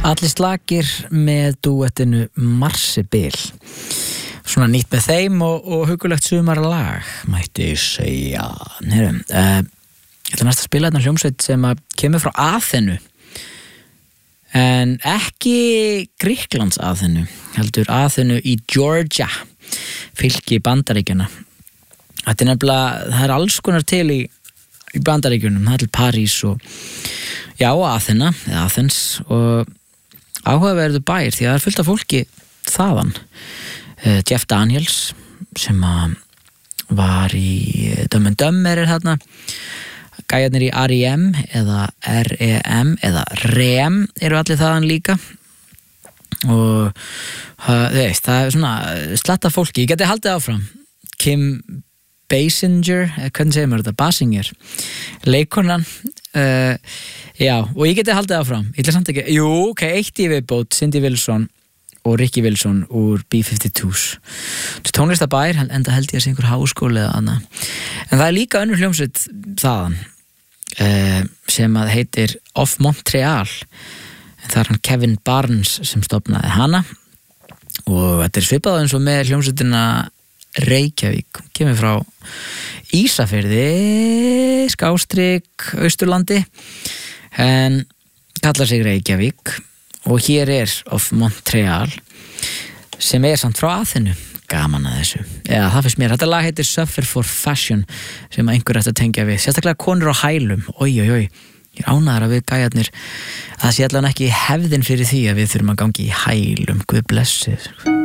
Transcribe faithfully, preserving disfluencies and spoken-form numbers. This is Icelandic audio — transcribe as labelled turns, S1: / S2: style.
S1: Allir slakir með dúettinu Marsibil. Svona nýtt með þeim og, og hugulegt sumarlag, mætti segja. Heyrðu, uh, ég ætla næst að spila þetta hljómsveit sem að kemur frá Aþenu. En ekki Grikklands Aþenu, heldur Aþenu í Georgia, fylki Bandaríkjanna. Þetta er nefnilega, það er alls konar til í, í Bandaríkjunum, það er til París og já, Aþena, eða Athens og áhugaverður bær því að það er fullt af fólki þaðan. Uh, Jeff Daniels sem að var í Dumb and Dumber er þarna, gæjarnir í R E M eða R E M eða R E M eru allir þaðan líka og uh, veist, það er svona slatta fólki, ég geti haldið áfram. Kim Basinger, hvernig segir maður þetta, Basinger leikonan uh, já, og ég geti haldið áfram ég ætla samt ekki, jú, ok, eitt í viðbót Cindy Wilson og Ricky Wilson úr B fimmtíu-tvö þetta er tónlistabær, enda held ég að sé einhver háskóli eða annað, en það er líka önnur hljómsveit þaðan uh, sem að heitir Of Montreal, en það er hann Kevin Barnes sem stofnaði hana og þetta er svipað eins og með hljómsveitina Reykjavík, kemur frá Ísafirði skástrik Austurlandi en kallar sig Reykjavík og hér er Of Montreal sem er samt frá Aþenu, gaman að þessu eða það finnst mér, þetta lag heitir Suffer for Fashion sem að einhver ætti að tengja við sérstaklega konur á hælum, oi oi oi ég er ánægður að við gæjarnir að það sé allan ekki hefðin fyrir því að við þurfum að gangi í hælum, Guð blessi